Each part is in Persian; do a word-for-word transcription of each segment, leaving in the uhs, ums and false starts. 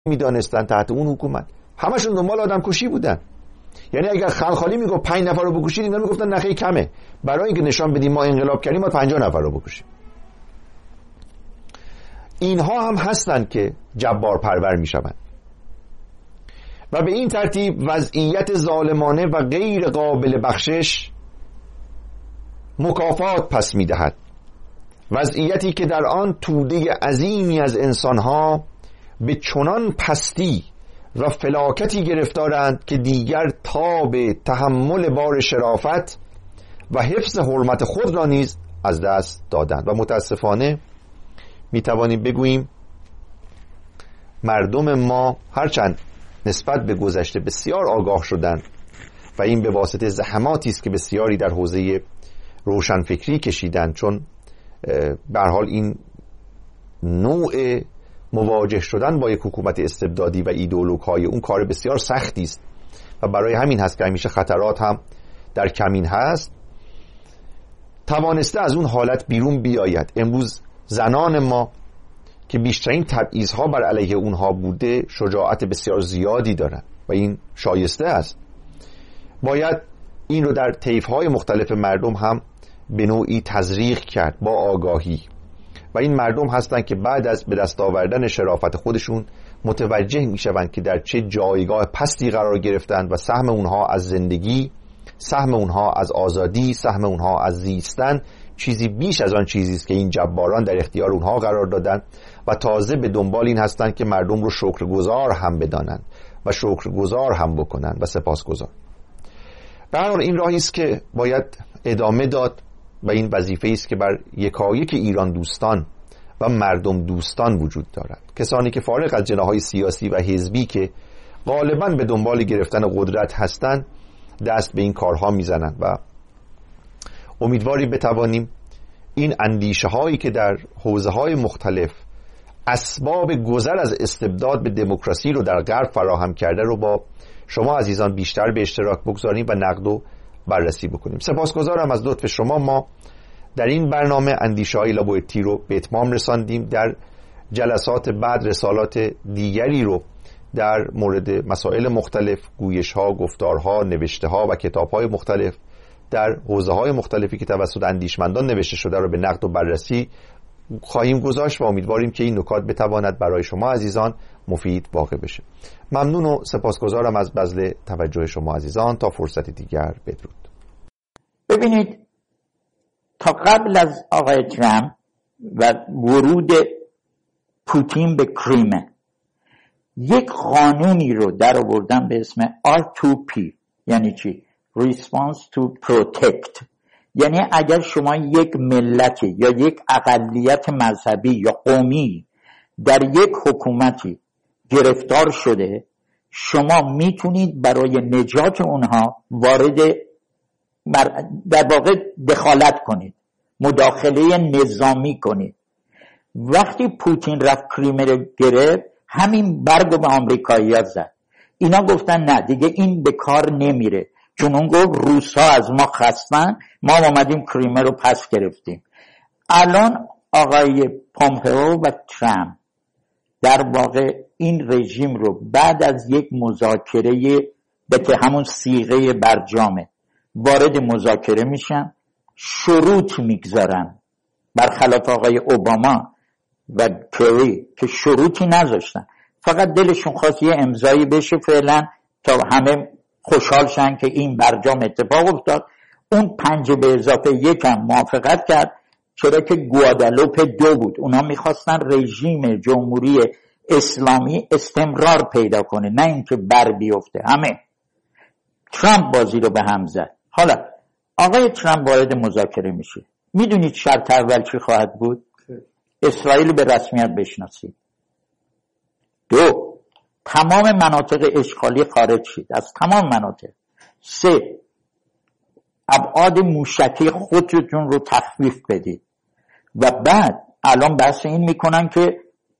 میدانستن تحت اون حکومت همشون دنبال آدم کشی بودن. یعنی اگر خلخالی میگه پنج نفر رو بکشید، اینا میگفتن نخی کمه، برای اینکه نشان بدیم ما انقلاب کردیم ما پنجاه نفر رو بکشیم. اینها هم هستن که جبار پرور میشوند و به این ترتیب وضعیت ظالمانه و غیر قابل بخشش مکافات پس میدهد، وضعیتی که در آن توده عظیمی از انسانها به چنان پستی و فلاکتی گرفتارند که دیگر تاب تحمل بار شرافت و حفظ حرمت خود را نیز از دست دادند. و متاسفانه میتوانیم بگوییم مردم ما هرچند نسبت به گذشته بسیار آگاه شدند و این به واسطه زحماتی است که بسیاری در حوزه روشنفکری کشیدند، چون به هر حال این نوع مواجه شدن با یک حکومت استبدادی و ایدئولوژهای اون کار بسیار سختی است و برای همین هست که همیشه خطرات هم در کمین هست، توانسته از اون حالت بیرون بیاید. امروز زنان ما که بیشترین تبعیض‌ها بر علیه اونها بوده شجاعت بسیار زیادی دارند و این شایسته است. باید این رو در طیف‌های مختلف مردم هم به نوعی تزریق کرد با آگاهی و این مردم هستند که بعد از به دست آوردن شرافت خودشون متوجه میشوند که در چه جایگاه پستی قرار گرفتند و سهم اونها از زندگی، سهم اونها از آزادی، سهم اونها از زیستن چیزی بیش از آن چیزی است که این جباران در اختیار اونها قرار دادن و تازه به دنبال این هستند که مردم رو شکرگزار هم بدانند و شکرگزار هم بکنند و سپاسگزار. به هر حال این راهی است که باید ادامه داد و این وظیفه است که بر یکایک ایران دوستان و مردم دوستان وجود دارد. کسانی که فارغ از جناح‌های سیاسی و حزبی که غالباً به دنبال گرفتن قدرت هستند دست به این کارها میزنند و امیدواری بتوانیم این اندیشه هایی که در حوزه های مختلف اسباب گذر از استبداد به دموکراسی رو در غرب فراهم کرده رو با شما عزیزان بیشتر به اشتراک بگذاریم و نقد و بررسی بکنیم. سپاسگزارم از لطف شما. ما در این برنامه اندیشه های لابوئتی رو به اتمام رساندیم. در جلسات بعد رسالات دیگری رو در مورد مسائل مختلف، گویش ها، گفتارها، نوشته ها و کتاب های مختلف در حوزه های مختلفی که توسط اندیشمندان نوشته شده رو به نقد و بررسی خواهیم گذاشت و امیدواریم که این نکات بتواند برای شما عزیزان مفید واقع بشه. ممنون و سپاسگزارم از بذل توجه شما عزیزان. تا فرصت دیگر، بدرود. ببینید، تا قبل از آقای ترامپ و ورود پوتین به کریمه یک قانونی رو در آوردن به اسم آر تو پی. یعنی چی؟ Response to Protect. یعنی اگر شما یک ملتی یا یک اقلیت مذهبی یا قومی در یک حکومتی گرفتار شده، شما میتونید برای نجات اونها وارد در واقع دخالت کنید، مداخله نظامی کنید. وقتی پوتین رفت کریمه رو گرفت، همین برگو به آمریکایی‌ها زد. اینا گفتن نه دیگه این به کار نمیره، چون اون گفت روس‌ها از ما خستن، ما اومدیم کریمه رو پس گرفتیم. الان آقای پومپئو و ترامپ در واقع این رژیم رو بعد از یک مذاکره به که همون صیغه برجامه وارد مذاکره میشن، شروط میگذارن، برخلاف آقای اوباما و کری که شروطی نذاشتن، فقط دلشون خواست یه امضایی بشه فعلا تا همه خوشحال شن که این برجام اتفاق افتاد. اون پنج به اضافه یکم موافقت کرد، چرا که گوادالوپ دو بود. اونا میخواستن رژیم جمهوری اسلامی استمرار پیدا کنه، نه اینکه بر بیفته. همه ترامپ بازی رو به هم زد. حالا آقای ترامپ وارد مذاکره میشه. میدونید شرط اول چی خواهد بود؟ اسرائیل به رسمیت بشناسید. دو، تمام مناطق اشغالی خارج شید از تمام مناطق. سه، ابعاد موشکی خودتون رو تخفیف بدید. و بعد الان بحث این میکنن که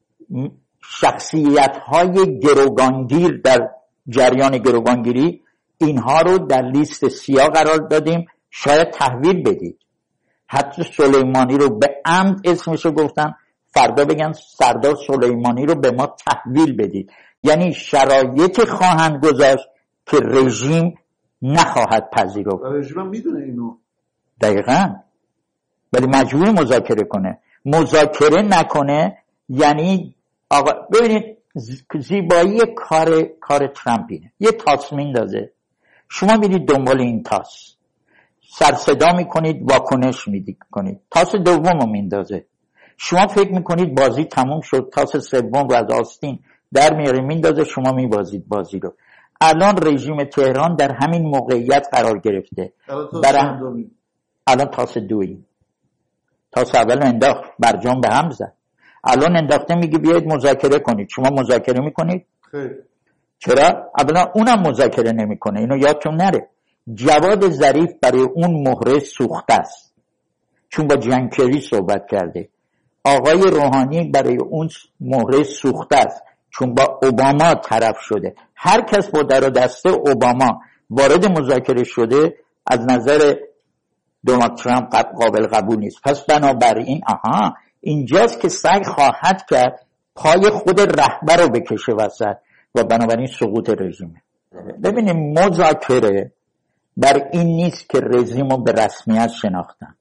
شخصیت های گروگانگیر در جریان گروگانگیری، اینها رو در لیست سیاه قرار دادیم، شاید تحویل بدید. حتی سلیمانی رو به عمد اسمشو گفتن، فردا بگن سردار سلیمانی رو به ما تحویل بدید. یعنی شرایط خواهند گذاشت که رژیم نخواهد پذیرفت. رژیم میدونه اینو دقیقاً، ولی مجبور مذاکره کنه. مذاکره نکنه یعنی آقا ببینید زیبایی کار کار ترامپ اینه، یه تاس میندازه، شما میرید دنبال این تاس، سرصدا میکنید، واکنش میکنید، تاس دوم رو میندازه، شما فکر میکنید بازی تموم شد، تاس سوم رو از آستین در میاره میندازه، شما میبازید بازی رو. الان رژیم تهران در همین موقعیت قرار گرفته. برای الان تاس دویی، تاس اول انداخت، برجام به هم زد، الان انداخته میگه بیایید مذاکره کنید. شما مذاکره میکنید؟ خیلی. چرا؟ اولا اونم مذاکره نمیکنه، اینو یادتون نره. جواد ظریف برای اون مهره سوخته است چون با جنکری صحبت کرده. آقای روحانی برای اون مهره سوخته است چون با اوباما طرف شده. هر کس با در و دسته اوباما وارد مذاکره شده از نظر دونالد ترامپ قابل قبول نیست. پس بنابراین آها اینجاست که سعی خواهد کرد پای خود رهبر رو بکشه وسط و بنابراین سقوط رژیمه. ببینیم مذاکره بر این نیست که رژیم رو به رسمیت شناختن.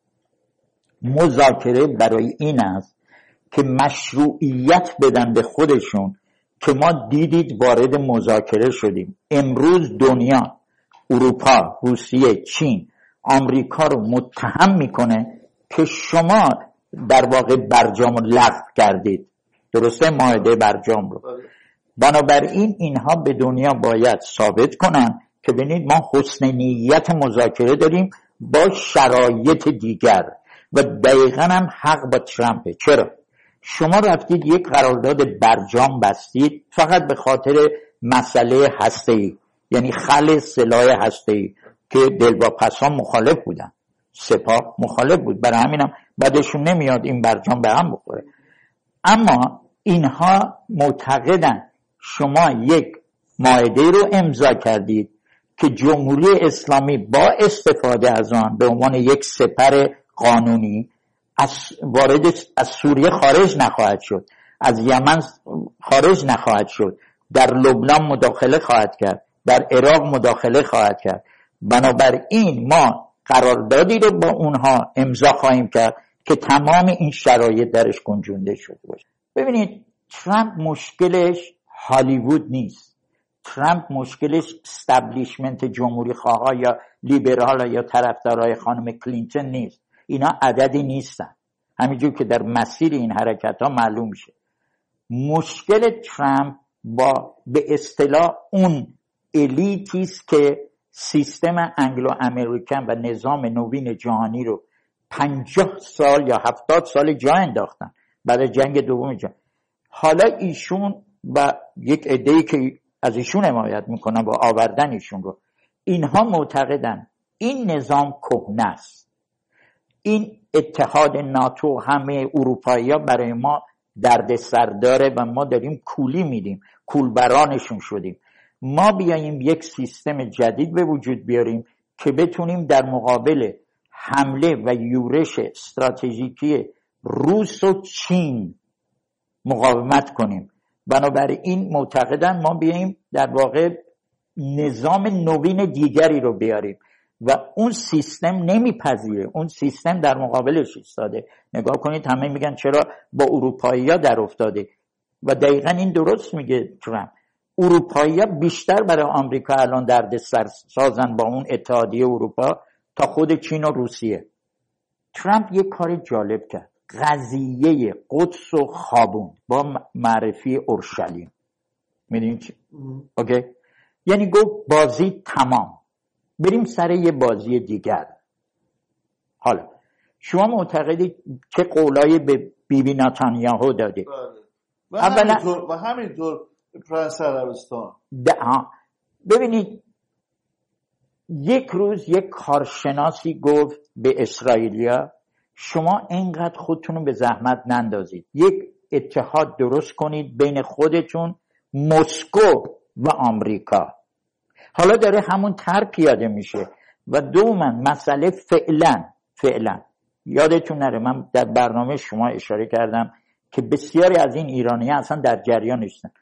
مذاکره برای این است که مشروعیت بدن به خودشون که ما دیدید وارد مذاکره شدیم. امروز دنیا، اروپا، روسیه، چین، آمریکا رو متهم میکنه که شما در واقع برجام رو لغو کردید. درسته؟ معاهده برجام رو. بنابراین اینها به دنیا باید ثابت کنن که ببینید ما حسن نیت مذاکره داریم با شرایط دیگر و دقیقاً هم حق با ترامپه. چرا؟ شما رفتید یک قرارداد برجام بستید فقط به خاطر مسئله هسته‌ای، یعنی خلع سلاح هسته‌ای که دلواپسان مخالف بودن، سپاه مخالف بود، برای همینم بعدشون نمیاد این برجام به هم بخوره. اما اینها معتقدن شما یک معاهده رو امضا کردید که جمهوری اسلامی با استفاده از آن به عنوان یک سپر قانونی از وارد از سوریه خارج نخواهد شد، از یمن خارج نخواهد شد، در لبنان مداخله خواهد کرد، در عراق مداخله خواهد کرد. بنابراین ما قراردادی رو با اونها امضا خواهیم کرد که تمام این شرایط درش گنجونده شده باشه. ببینید ترامپ مشکلش هالیوود نیست، ترامپ مشکلش استبلیشمنت جمهوری خواه یا لیبرال یا طرفدارای خانم کلینتون نیست. اینا عددی نیستن، همینجور که در مسیر این حرکت ها معلوم میشه. مشکل ترامپ با به اصطلاح اون الیتیست که سیستم انگلو امریکن و نظام نوین جهانی رو پنجاه سال یا هفتاد سال جا انداختن بعد از جنگ دوم جهانی. حالا ایشون و یک عده‌ای که از ایشون حمایت میکنن با آوردن ایشون رو، اینها معتقدن این نظام کهنه است، این اتحاد ناتو همه اروپایی‌ها برای ما درد سر داره و ما داریم کولی میدیم، کولبرانشون شدیم. ما بیاییم یک سیستم جدید به وجود بیاریم که بتونیم در مقابل حمله و یورش استراتژیکی روس و چین مقاومت کنیم. بنابراین معتقدن ما بیاییم در واقع نظام نوین دیگری رو بیاریم و اون سیستم نمیپذیره، اون سیستم در مقابلش ایستاده. نگاه کنید همه میگن چرا با اروپایی‌ها در افتاده و دقیقاً این درست میگه ترامپ. اروپایی‌ها بیشتر برای آمریکا الان درد سر سازن با اون اتحادیه اروپا تا خود چین و روسیه. ترامپ یه کار جالب کرد، قضیه قدس و خوابون با معرفی اورشلیم. میدونین چی؟ اوکی؟ یعنی گفت بازی تمام، بریم سر یه بازی دیگر. حالا شما معتقدید چه قولایی به بیبی نتانیاهو داده؟ و همینطور و همینطور پرنس عربستان. ببینید یک روز یک کارشناسی گفت به اسرائیلیا شما اینقدر خودتون رو به زحمت نندازید، یک اتحاد درست کنید بین خودتون، مسکو و آمریکا. حالا داره همون طرح پیاده میشه و دوما مسئله فعلا فعلا یادتون نره من در برنامه شما اشاره کردم که بسیاری از این ایرانی‌ها اصلا در جریان نیستن.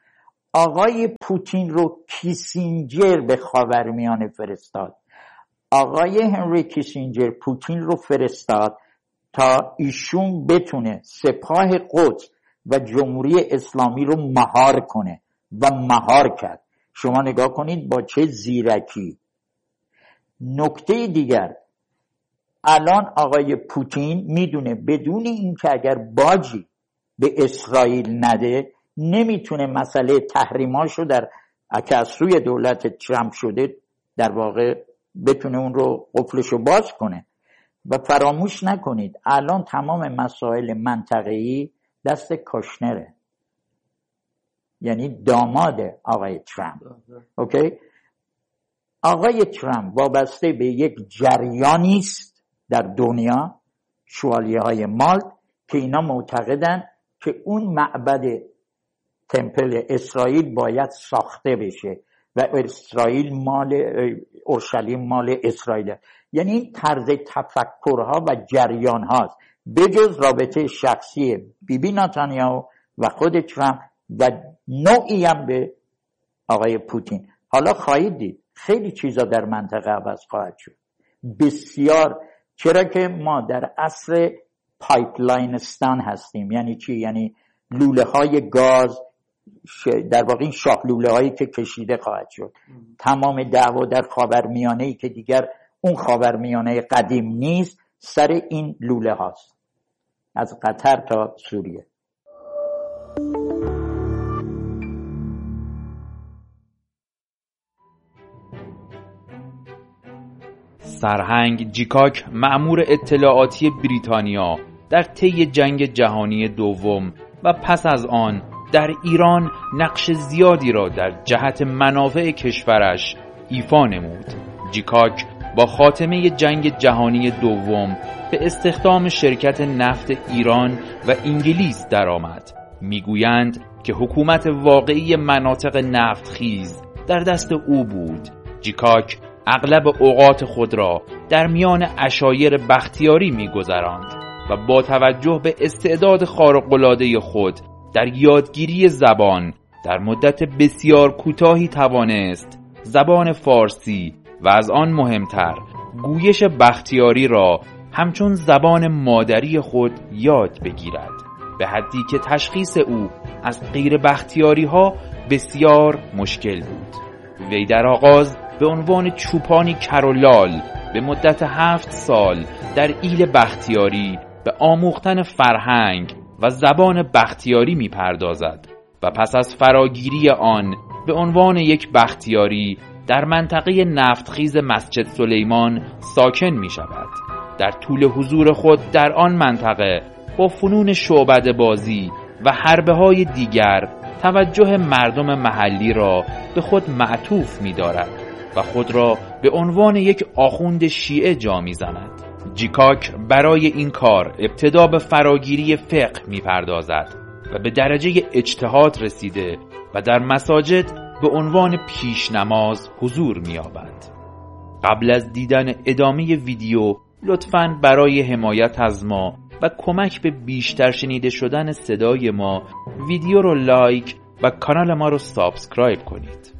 آقای پوتین رو کیسینجر به خاورمیانه فرستاد. آقای هنری کیسینجر پوتین رو فرستاد تا ایشون بتونه سپاه قدس و جمهوری اسلامی رو مهار کنه و مهار کرد. شما نگاه کنید با چه زیرکی. نکته دیگر، الان آقای پوتین میدونه بدون اینکه اگر باجی به اسرائیل نده نمیتونه مسئله تحریماشو در که از سوی دولت ترامپ شده در واقع بتونه اون رو قفلشو باز کنه. و فراموش نکنید الان تمام مسائل منطقه‌ای دست کاشنره، یعنی داماد آقای ترامپ. اوکی؟ آقای ترامپ وابسته به یک جریانی است در دنیا، شوالیه های مالت، که اینا معتقدن که اون معبد تمپل اسرائیل باید ساخته بشه و اسرائیل مال اورشلیم مال اسرائیل. یعنی این طرز تفکرها و جریان هاست بجز رابطه شخصی بیبی نتانیاهو و خود ترامپ و نوعی هم به آقای پوتین. حالا خواهید دید خیلی چیزا در منطقه عوض خواهد شد، بسیار، چرا که ما در عصر پایپلاینستان هستیم. یعنی چی؟ یعنی لوله های گاز، در واقع این شاه لوله هایی که کشیده خواهد شد. تمام دعوا در خاورمیانه ای که دیگر اون خاورمیانه قدیم نیست سر این لوله هاست، از قطر تا سوریه. سرهنگ جیکاک، مأمور اطلاعاتی بریتانیا در طی جنگ جهانی دوم و پس از آن در ایران نقش زیادی را در جهت منافع کشورش ایفا نمود. جیکاک با خاتمه جنگ جهانی دوم به استخدام شرکت نفت ایران و انگلیس درآمد. میگویند که حکومت واقعی مناطق نفتخیز در دست او بود. جیکاک اغلب اوقات خود را در میان عشایر بختیاری می‌گذراند و با توجه به استعداد خارق‌العاده خود در یادگیری زبان در مدت بسیار کوتاهی توانست زبان فارسی و از آن مهمتر گویش بختیاری را همچون زبان مادری خود یاد بگیرد، به حدی که تشخیص او از غیر بختیاری ها بسیار مشکل بود. وی در آغاز به عنوان چوپانی کرولال به مدت هفت سال در ایل بختیاری به آموختن فرهنگ و زبان بختیاری می پردازد و پس از فراگیری آن به عنوان یک بختیاری در منطقه نفتخیز مسجد سلیمان ساکن می شود. در طول حضور خود در آن منطقه با فنون شعبده بازی و حربه های دیگر توجه مردم محلی را به خود معطوف می دارد و خود را به عنوان یک آخوند شیعه جا می زند. جیکاک برای این کار ابتدا به فراگیری فقه می پردازد و به درجه اجتهاد رسیده و در مساجد به عنوان پیش نماز حضور می یابد. قبل از دیدن ادامه ویدیو لطفاً برای حمایت از ما و کمک به بیشتر شنیده شدن صدای ما ویدیو رو لایک و کانال ما رو سابسکرایب کنید.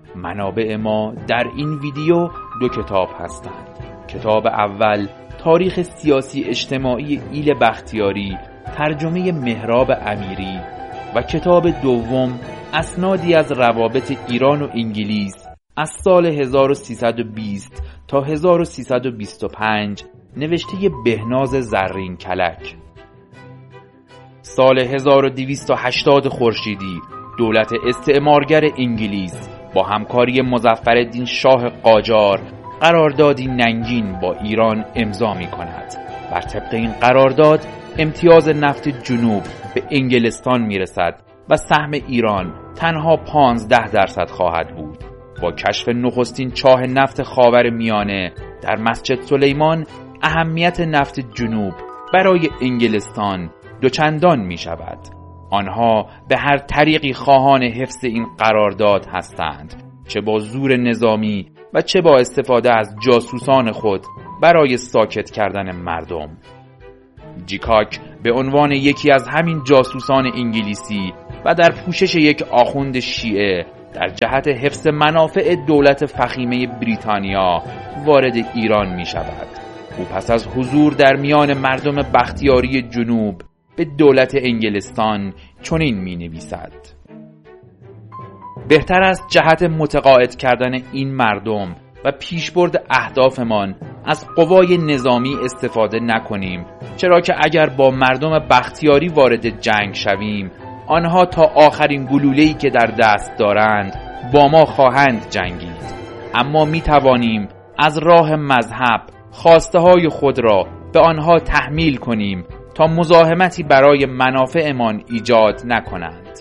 منابع ما در این ویدیو دو کتاب هستند. کتاب اول تاریخ سیاسی اجتماعی ایل بختیاری ترجمه مهراب امیری و کتاب دوم اسنادی از روابط ایران و انگلیس از سال هزار و سیصد و بیست تا هزار و سیصد و بیست و پنج نوشته بهناز زرین کلک. سال هزار و دویست و هشتاد خورشیدی دولت استعمارگر انگلیس با همکاری مظفرالدین شاه قاجار قراردادی ننگین با ایران امضا می کند. بر طبق این قرارداد امتیاز نفت جنوب به انگلستان می رسد و سهم ایران تنها پانزده درصد خواهد بود. با کشف نخستین چاه نفت خاور میانه در مسجد سلیمان اهمیت نفت جنوب برای انگلستان دوچندان می شود. آنها به هر طریقی خواهان حفظ این قرارداد هستند، چه با زور نظامی و چه با استفاده از جاسوسان خود برای ساکت کردن مردم. جیکاک به عنوان یکی از همین جاسوسان انگلیسی و در پوشش یک آخوند شیعه در جهت حفظ منافع دولت فخیمه بریتانیا وارد ایران می شود. او پس از حضور در میان مردم بختیاری جنوب به دولت انگلستان چنین می نویسد: بهتر است جهت متقاعد کردن این مردم و پیشبرد اهدافمان از قوای نظامی استفاده نکنیم، چرا که اگر با مردم بختیاری وارد جنگ شویم، آنها تا آخرین گلوله‌ای که در دست دارند با ما خواهند جنگید. اما می توانیم از راه مذهب خواسته های خود را به آنها تحمیل کنیم تا مزاحمتی برای منافعمان ایجاد نکنند.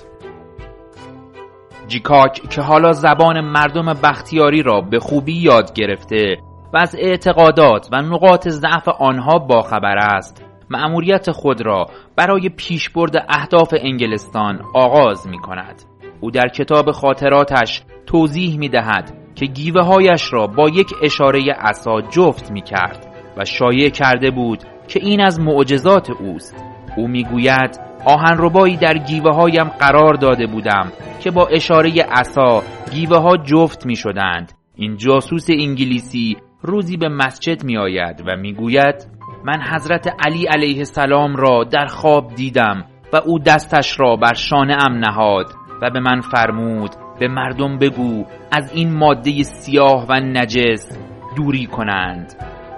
جیکاک که حالا زبان مردم بختیاری را به خوبی یاد گرفته و از اعتقادات و نقاط ضعف آنها باخبر است، مأموریت خود را برای پیشبرد اهداف انگلستان آغاز می کند. او در کتاب خاطراتش توضیح می دهد که گیوه هایش را با یک اشاره عصا جفت می کرد و شایع کرده بود که این از معجزات اوست. او می گوید آهنربایی در گیوه هایم قرار داده بودم که با اشاره عصا گیوه ها جفت می شدند. این جاسوس انگلیسی روزی به مسجد می آید و می گوید من حضرت علی علیه السلام را در خواب دیدم و او دستش را بر شانه ام نهاد و به من فرمود به مردم بگو از این ماده سیاه و نجس دوری کنند.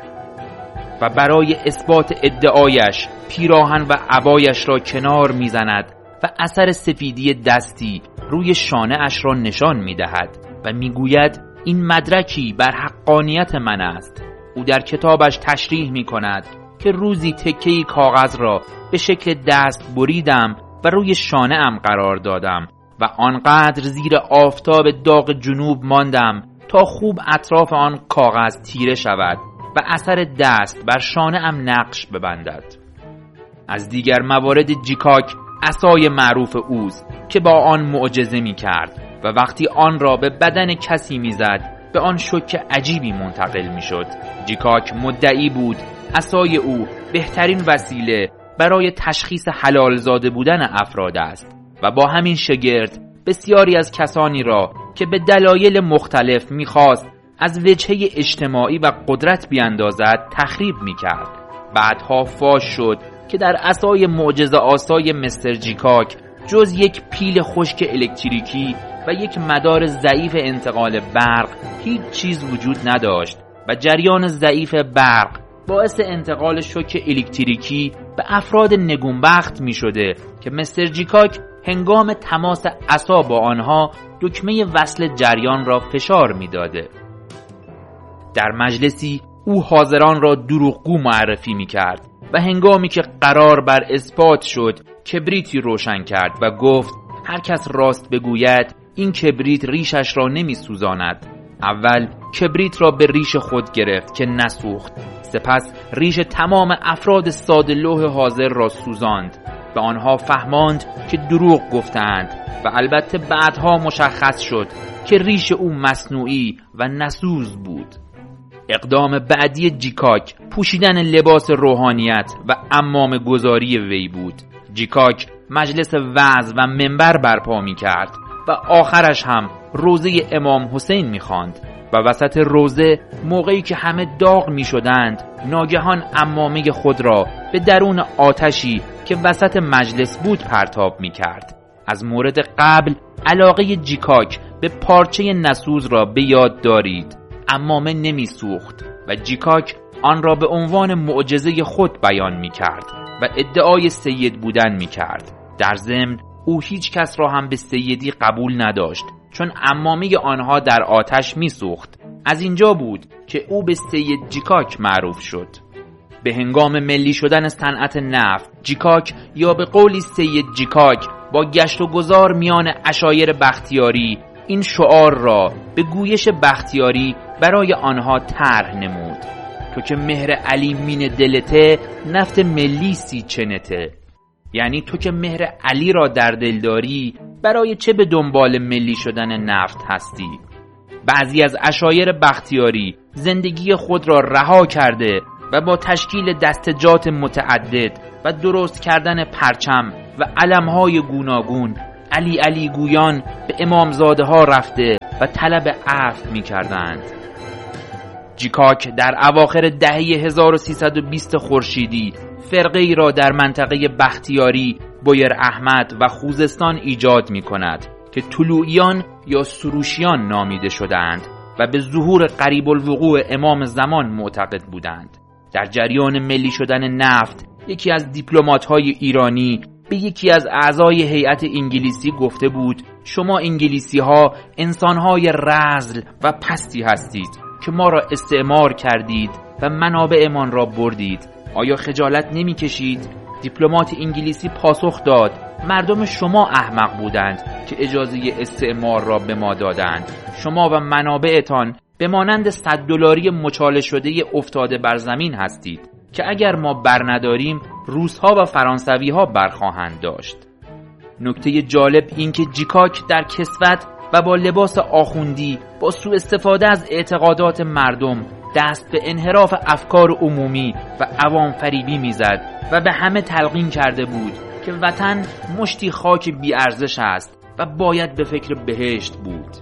و برای اثبات ادعایش پیراهن و عبایش را کنار میزند و اثر سفیدی دستی روی شانه اش را نشان میدهد و میگوید این مدرکی بر حقانیت من است. او در کتابش تشریح می کند که روزی تکه‌ای کاغذ را به شکل دست بریدم و روی شانه ام قرار دادم و آنقدر زیر آفتاب داغ جنوب ماندم تا خوب اطراف آن کاغذ تیره شود و اثر دست بر شانه ام نقش ببندد. از دیگر موارد جیکاک عصای معروف اوست که با آن معجزه می کرد و وقتی آن را به بدن کسی می زد به آن شوک عجیبی منتقل می شد. جیکاک مدعی بود عصای او بهترین وسیله برای تشخیص حلال زاده بودن افراد است و با همین شگرد بسیاری از کسانی را که به دلایل مختلف می خواست از وجهه اجتماعی و قدرت بیاندازد تخریب می کرد. بعدها فاش شد که در عصای معجزه آسای مستر جیکاک جز یک پیل خشک الکتریکی و یک مدار ضعیف انتقال برق هیچ چیز وجود نداشت و جریان ضعیف برق باعث انتقال شوک الکتریکی به افراد نگونبخت می شده که مستر جیکاک هنگام تماس عصا با آنها دکمه وصل جریان را فشار می داده. در مجلسی او حاضران را دروغگو معرفی می کرد و هنگامی که قرار بر اثبات شد کبریتی روشن کرد و گفت هر کس راست بگوید این کبریت ریشش را نمی سوزاند. اول کبریت را به ریش خود گرفت که نسوخت، سپس ریش تمام افراد ساده لوح حاضر را سوزاند. به آنها فهماند که دروغ گفتند و البته بعدها مشخص شد که ریش او مصنوعی و نسوز بود. اقدام بعدی جیکاک پوشیدن لباس روحانیت و عمامه گذاری وی بود. جیکاک مجلس وعظ و منبر برپا می کرد و آخرش هم روزه امام حسین می خواند و وسط روزه موقعی که همه داغ می شدند ناگهان عمامه خود را به درون آتشی که وسط مجلس بود پرتاب می کرد. از مورد قبل علاقه جیکاک به پارچه نسوز را به یاد دارید. عمامه نمی سوخت و جیکاک آن را به عنوان معجزه خود بیان می کرد و ادعای سید بودن می کرد. در ضمن او هیچ کس را هم به سیدی قبول نداشت چون عمامه آنها در آتش می سوخت. از اینجا بود که او به سید جیکاک معروف شد. به هنگام ملی شدن صنعت نفت، جیکاک یا به قولی سید جیکاک با گشت و گذار میان عشایر بختیاری این شعار را به گویش بختیاری برای آنها طرح نمود: تو که مهر علی مین دلته، نفت ملی سی چنته. یعنی تو که مهر علی را در دل داری، برای چه به دنبال ملی شدن نفت هستی؟ بعضی از عشایر بختیاری زندگی خود را رها کرده و با تشکیل دستجات متعدد و درست کردن پرچم و علمهای گوناگون علی علی گویان به امامزاده ها رفته و طلب عفو می کردند. جیکاک در اواخر دهه هزار و سیصد و بیست خورشیدی فرقه ای را در منطقه بختیاری، بویر احمد و خوزستان ایجاد می کند که طلوعیان یا سروشیان نامیده شدند و به ظهور قریب الوقوع امام زمان معتقد بودند. در جریان ملی شدن نفت یکی از دیپلمات‌های ایرانی به یکی از اعضای هیئت انگلیسی گفته بود شما انگلیسی‌ها انسان‌های رذل و پستی هستید که ما را استعمار کردید و منابعمان را بردید. آیا خجالت نمی‌کشید؟ دیپلمات انگلیسی پاسخ داد مردم شما احمق بودند که اجازه استعمار را به ما دادند. شما و منابعتان به مانند صد دلاری مچاله شده افتاده بر زمین هستید که اگر ما برنداریم روس‌ها و فرانسوی‌ها برخواهند داشت. نکته جالب این که جیکاک در کسوت و با لباس آخوندی با سوء استفاده از اعتقادات مردم دست به انحراف افکار عمومی و عوام فریبی میزد و به همه تلقین کرده بود که وطن مشتی خاک بی ارزش است و باید به فکر بهشت بود.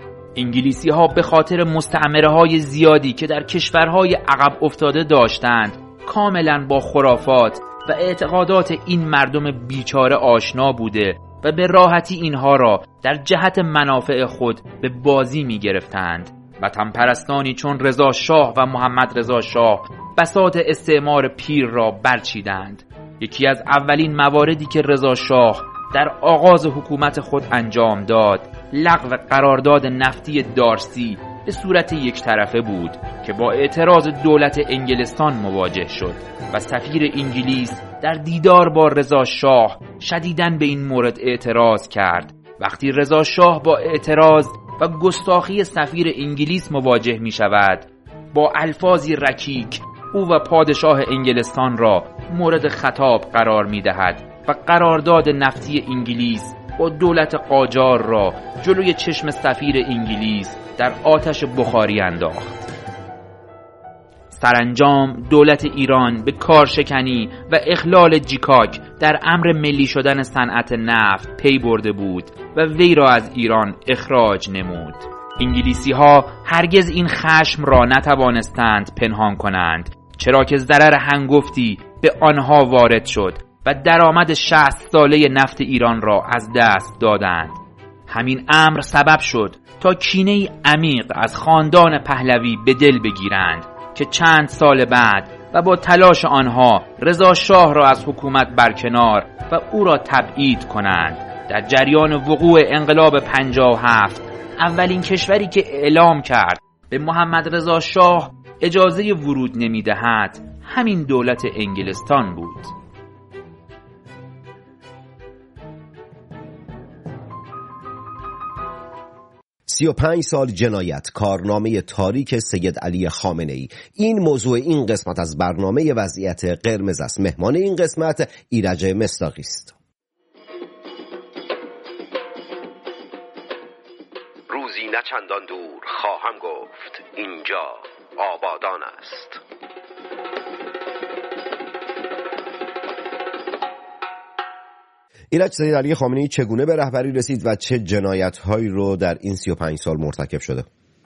انگلیسی ها به خاطر مستعمره های زیادی که در کشورهای عقب افتاده داشتند کاملا با خرافات و اعتقادات این مردم بیچاره آشنا بوده و به راحتی اینها را در جهت منافع خود به بازی می گرفتند. وطن پرستانی چون رضا شاه و محمد رضا شاه بساط استعمار پیر را برچیدند. یکی از اولین مواردی که رضا شاه در آغاز حکومت خود انجام داد لغو قرارداد نفتی دارسی به صورت یک طرفه بود که با اعتراض دولت انگلستان مواجه شد و سفیر انگلیس در دیدار با رضا شاه شدیداً به این مورد اعتراض کرد. وقتی رضا شاه با اعتراض و گستاخی سفیر انگلیس مواجه می شود با الفاظی رکیک او و پادشاه انگلستان را مورد خطاب قرار می دهد و قرارداد نفتی انگلیس با دولت قاجار را جلوی چشم سفیر انگلیس در آتش بخاری انداخت. سرانجام دولت ایران به کارشکنی و اخلال جیکاک در امر ملی شدن صنعت نفت پی برده بود و وی را از ایران اخراج نمود. انگلیسی ها هرگز این خشم را نتوانستند پنهان کنند، چرا که ضرر هنگفتی به آنها وارد شد و درآمد شصت ساله نفت ایران را از دست دادند. همین امر سبب شد تا کینه‌ای عمیق از خاندان پهلوی به دل بگیرند که چند سال بعد و با تلاش آنها رضا شاه را از حکومت برکنار و او را تبعید کنند. در جریان وقوع انقلاب پنجاه و هفت اولین کشوری که اعلام کرد به محمد رضا شاه اجازه ورود نمی‌دهد همین دولت انگلستان بود. سی و پنج سال جنایت، کارنامه تاریک سید علی خامنه‌ای. این موضوع این قسمت از برنامه وضعیت قرمز است. مهمان این قسمت ایرج مصداقی است. روزی نه چندان دور خواهم گفت اینجا آبادان است. ایرج، سید علی خامنه‌ای چگونه به رهبری رسید و چه جنایت‌هایی رو در این سی و پنج سال مرتکب شده؟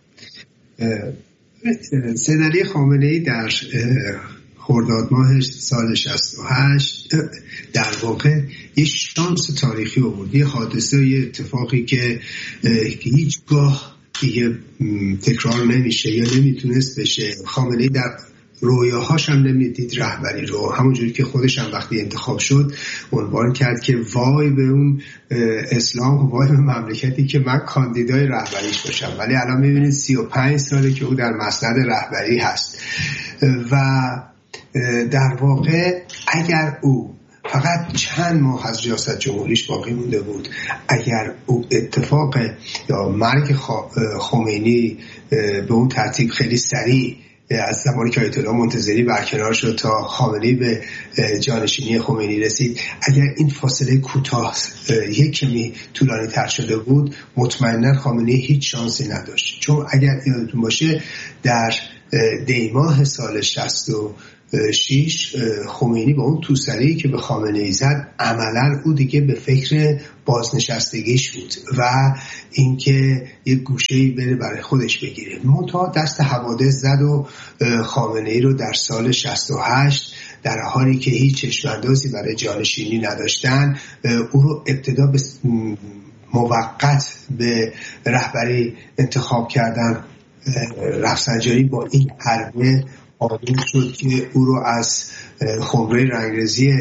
سید علی خامنه‌ای در خرداد ماه سال شصت و هشت در واقع یه شانس تاریخی آورد، یه حادثه، یه اتفاقی که هیچگاه دیگه تکرار نمیشه یا نمیتونست بشه. خامنه‌ای در رویاهاش هم نمیدید رهبری رو، همونجوری که خودش هم وقتی انتخاب شد عنوان کرد که وای به اون اسلام و وای به مملکتی که من کاندیدای رهبریش باشم. ولی الان میبینید سی و پنج ساله که او در مسند رهبری هست و در واقع اگر او فقط چند ماه از ریاست جمهوریش باقی مونده بود، اگر او اتفاق یا مرگ خمینی به اون ترتیب خیلی سریع از زمانی که آیت الله منتظری برکنار شد تا خامنه‌ای به جانشینی خمینی رسید، اگر این فاصله کوتاه یک کمی طولانی تر شده بود، مطمئنا خامنه‌ای هیچ شانسی نداشت. چون اگر یادتون باشه در دیماه سال شصت و شش خمینی با اون توسری که به خامنه‌ای زد، عملا او دیگه به فکر بازنشستگیش بود و اینکه یک گوشه‌ای بره برای خودش بگیره. منتها دست حوادث زد و خامنه‌ای رو در سال شصت و هشت در حالی که هیچ چشم‌اندازی برای جانشینی نداشتن او رو ابتدا به موقت به رهبری انتخاب کردن. رفسنجانی با این حربه آماده شد که او رو از خمره رنگرزی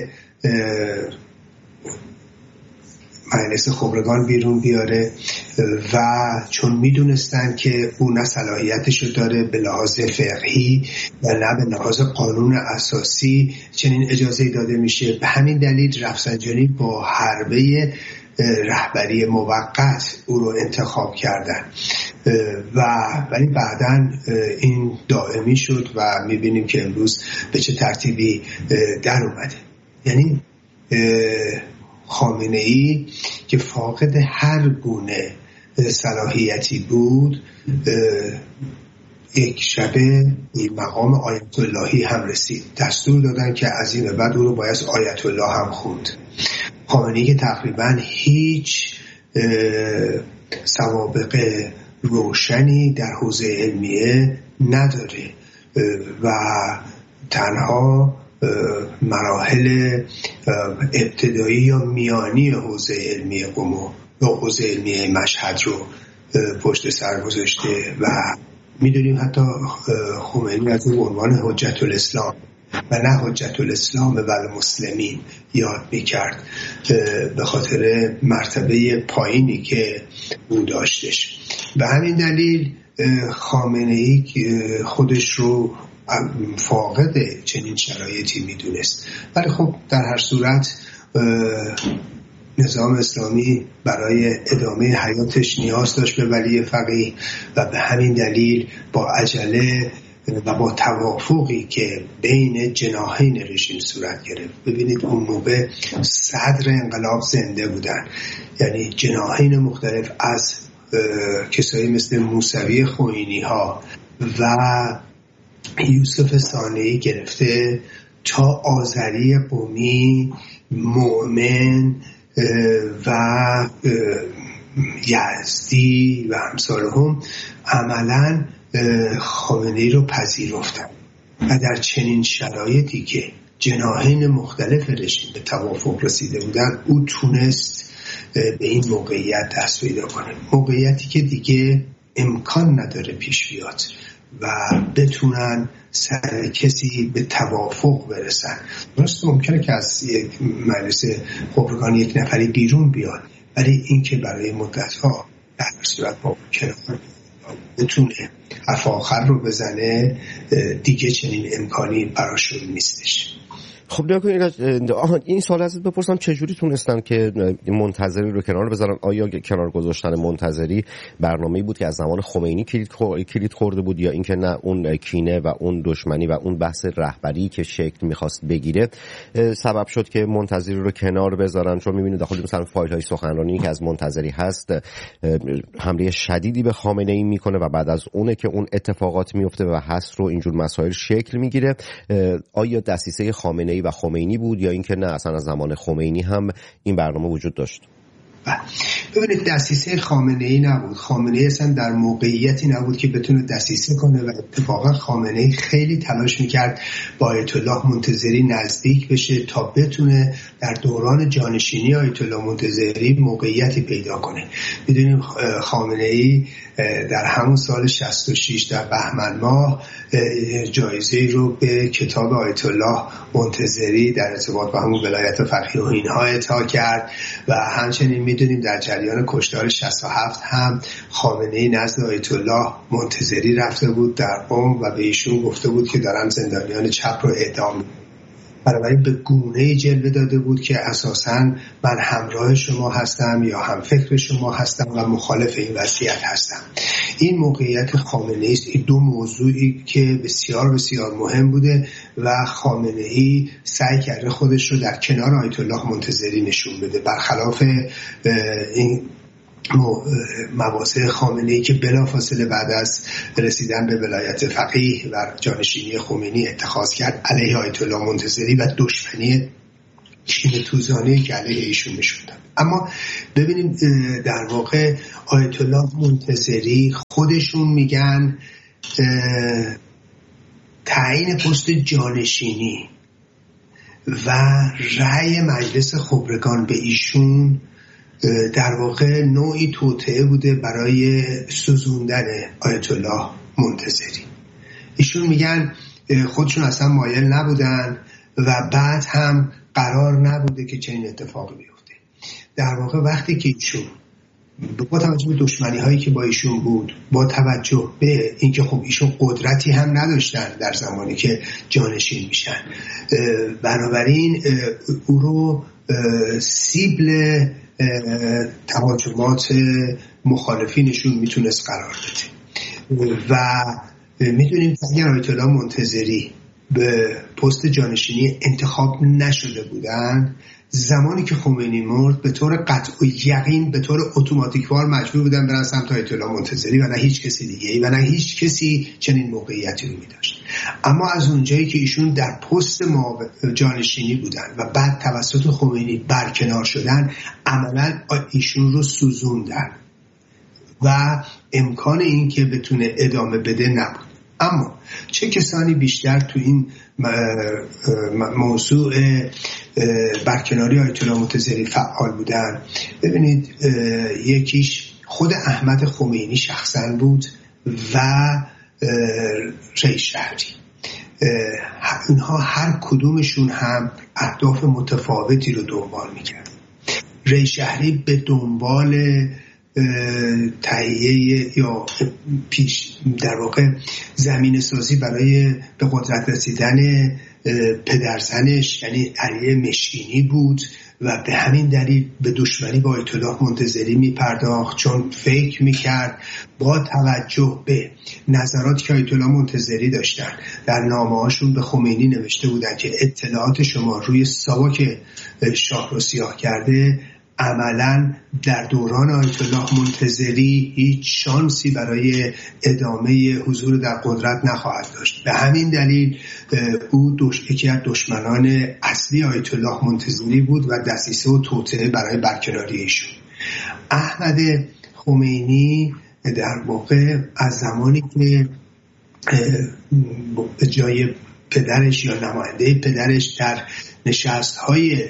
مجلس خبرگان بیرون بیاره و چون میدونستن که او نه صلاحیتش رو داره به لحاظ فقهی و نه به لحاظ قانون اساسی چنین اجازه داده میشه، به همین دلیل رفسنجانی با حربه رهبری موقت او رو انتخاب کردن و ولی بعداً این دائمی شد و میبینیم که امروز به چه ترتیبی در اومده. یعنی خامنه‌ای که فاقد هر گونه صلاحیتی بود یک شبه این مقام آیت اللهی هم رسید. دستور دادن که از این به بعد او رو باید آیت الله هم خوند. خامنه‌ای که تقریبا هیچ سوابق روشنی در حوزه علمیه نداره و تنها مراحل ابتدایی یا میانی حوزه علمی قم و حوزه علمی مشهد رو پشت سر گذاشته و میدونیم حتی خمینی از اون عنوان حجت الاسلام و نه حجت الاسلام و المسلمین یاد میکرد به خاطر مرتبه پایینی که او داشتش. به همین دلیل خامنه‌ای خودش رو فاقد چنین شرایطی میدونست، ولی خب در هر صورت نظام اسلامی برای ادامه حیاتش نیاز داشت به ولی فقیه و به همین دلیل با عجله و با توافقی که بین جناحین رژیم صورت گرفت. ببینید اون موقع صدر انقلاب زنده بودن، یعنی جناحین مختلف از کسایی مثل موسوی خوئینی ها و یوسف صانعی گرفته تا آذری قمی، مؤمن و یزدی و امثالهم عملاً خامنه‌ای رو پذیرفتن و در چنین شرایطی که جناحین مختلف رژیم به توافق رسیده بودن او تونست به این موقعیت دست پیدا کنه، موقعیتی که دیگه امکان نداره پیش بیاد و بتونن سر کسی به توافق برسن. درست ممکنه که از یک مجلس خبرگان یک نفری بیرون بیاد، ولی این که برای مدت‌ها در صورت با کنار بتونه حرف آخر رو بزنه دیگه چنین امکانی براشون نیستش. خب نگاه کنید، این سوال ازت بپرسم چجوری تونستن که منتظری رو کنار بذارن؟ آیا کنار گذاشتن منتظری برنامه‌ای بود که از زمان خمینی کلید خورده بود یا اینکه نه اون کینه و اون دشمنی و اون بحث رهبری که شکل می‌خواست بگیره سبب شد که منتظری رو کنار بذارن؟ چون می‌بینید داخل مثلا فایل‌های سخنرانی که از منتظری هست حمله شدیدی به خامنه‌ای میکنه و بعد از اونه که اون اتفاقات میفته و هست رو اینجور مسائل شکل میگیره. آیا دسیسه خامنه‌ای و خمینی بود یا اینکه نه اصلا از زمان خمینی هم این برنامه وجود داشت؟ ببینید دسیسه خامنه‌ای نبود. خامنه‌ای اصلا در موقعیتی نبود که بتونه دسیسه کنه و اتفاقا خامنه‌ای خیلی تلاش میکرد با آیت الله منتظری نزدیک بشه تا بتونه در دوران جانشینی آیت الله منتظری موقعیتی پیدا کنه. میدونیم خامنه‌ای در همون سال شصت و شش در بهمن ماه جایزه رو به کتاب آیت الله منتظری در ارتباط با همون ولایت فقیه و اینها اعطا کرد و همچنین میدونیم در جریان کشتار شصت و هفت هم خامنه‌ای نزد آیت الله منتظری رفته بود در قم و به ایشون گفته بود که دارن زندانیان چپ رو اعدام می‌کنن. بنابراین به گونه‌ای جلوه داده بود که اساساً من همراه شما هستم یا هم فکر شما هستم و مخالف این وضعیت هستم. این موقعیت خامنه‌ای است. این دو موضوعی که بسیار بسیار مهم بوده و خامنه‌ای سعی کرده خودش رو در کنار آیت الله منتظری نشون بده، برخلاف این مواضع خامنه‌ای که بلافاصله بعد از رسیدن به ولایت فقیه و جانشینی خمینی اتخاذ کرد علیه آیت الله منتظری و دشمنی چین توزانه که علیه ایشون نشون داد. اما ببینیم در واقع آیت الله منتظری خودشون میگن تعیین پست جانشینی و رأی مجلس خبرگان به ایشون در واقع نوعی توطئه بوده برای سوزوندن آیت الله منتظری. ایشون میگن خودشون اصلا مایل نبودن و بعد هم قرار نبوده که چنین اتفاقی بیفته. در واقع وقتی که ایشون با توجه به دشمنی هایی که با ایشون بود، با توجه به اینکه خب ایشون قدرتی هم نداشتن در زمانی که جانشین میشن، بنابراین او رو سیبل تهاجمات مخالفینشون میتونست قرار بده. و میدونیم که اگر آیت الله منتظری به پست جانشینی انتخاب نشده بودن، زمانی که خمینی مرد به طور قطع و یقین به طور اتوماتیکوار مجبور بودن برن سمت آیت الله منتظری و نه هیچ کسی دیگه و نه هیچ کسی چنین موقعیتی رو می‌داشت. اما از اونجایی که ایشون در پست جانشینی بودن و بعد توسط خمینی برکنار شدن، عملاً ایشون رو سوزوندن و امکان این که بتونه ادامه بده نبود. اما چه کسانی بیشتر تو این موضوع برکناری آیت الله منتظری فعال بودن؟ ببینید، یکیش خود احمد خمینی شخصا بود و رئیس شهری. اینها هر کدومشون هم اهداف متفاوتی رو دنبال میکرد. رئیس شهری به دنبال تهیه یا پیش در واقع زمین سازی برای به قدرت رسیدن پدرزنش یعنی علی مشکینی بود و به همین دلیل به دشمنی با آیت الله منتظری می پرداخت، چون فکر می کرد با توجه به نظراتی که آیت الله منتظری داشتن در نامه هاشون به خمینی نوشته بودن که اطلاعات شما روی ساواک شاه رو سیاه کرده، عملاً در دوران آیت الله منتظری هیچ شانسی برای ادامه حضور در قدرت نخواهد داشت. به همین دلیل او یکی از دشمنان اصلی آیت الله منتظری بود و دسیسه و توطئه برای برکناری ایشون. احمد خمینی در واقع از زمانی که جای پدرش یا نماینده پدرش در نشست‌های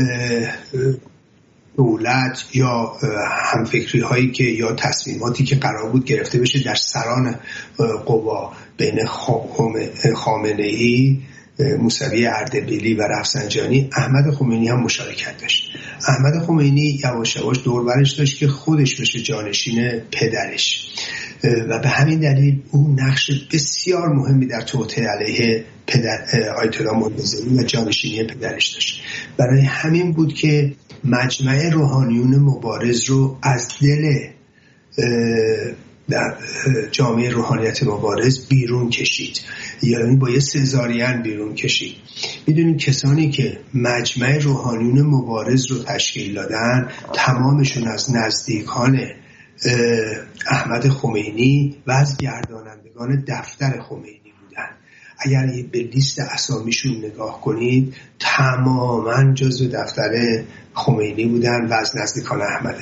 دولت یا همفکری هایی که یا تصمیماتی که قرار بود گرفته بشه در سران قوا بین خامنه‌ای، موسوی اردبیلی و رفسنجانی، احمد خمینی هم مشارکت داشت. احمد خمینی یواش یواش دور برش داشت که خودش بشه جانشین پدرش و به همین دلیل او نقش بسیار مهمی در توطئه علیه پدر آیت الله منتظری و جانشینی پدرش داشت. برای همین بود که مجمع روحانیون مبارز رو از دل در جامعه روحانیت مبارز بیرون کشید، یعنی با یه سزارین بیرون کشید. میدونیم کسانی که مجمع روحانیون مبارز رو تشکیل دادن تمامشون از نزدیکان احمد خمینی و از گردانندگان دفتر خمینی بودن. اگر به لیست اسامیشون نگاه کنید تماما جزو دفتر خمینی بودن و از نزدیکان احمد